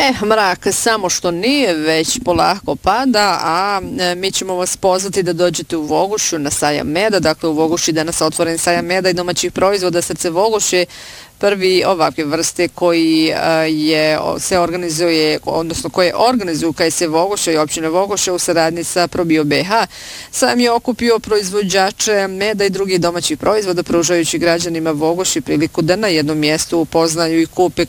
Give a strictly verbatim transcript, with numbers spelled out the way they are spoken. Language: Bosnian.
E, mrak samo što nije, već polako pada, a e, mi ćemo vas pozvati da dođete u Vogošću na sajam meda. Dakle, u Vogošći danas otvoren sajam meda i domaćih proizvoda Srce Vogoše, prvi ovakve vrste koji je, se organizuje, odnosno koje organizuju K S Vogoše i općine Vogoše u saradnji sa Probio B H. Sajam je okupio proizvođače meda i drugih domaćih proizvoda, pružajući građanima Vogoši priliku da na jednom mjestu upoznaju i kupe